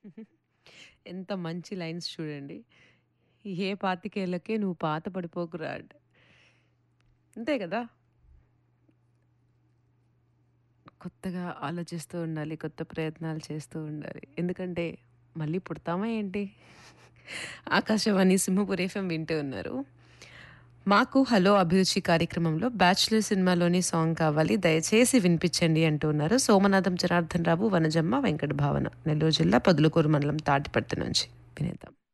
ఎంత మంచి లైన్స్ చూడండి. "ఏ పాతికేళ్ళకే నువ్వు పాత పడిపోకురా" అంటే. అంతే గదా! కొత్తగా ఆలోచిస్తూ ఉండాలి. కొత్త ప్రయత్నాలు చేస్తూ ఉండాలి. ఎందుకంటే మళ్ళీ పుడతామా ఏంటి? ఆకాశవాణి సింహపురి ఎఫ్ఎం వింటూ ఉన్నారు. మాకు 'హలో అభిరుచి' కార్యక్రమంలో 'బ్యాచ్‌లర్' సినిమాలోని సాంగ్ కావాలి దయచేసి వినిపించండి అంటూ ఉన్నారు. సోమనాథం జనార్దన్ రావు, వనజమ్మ, వెంకట భావన. నెల్లూరు జిల్లా పొదలకూరు మండలం తాటిపర్తి నుంచి. వినేద్దాం.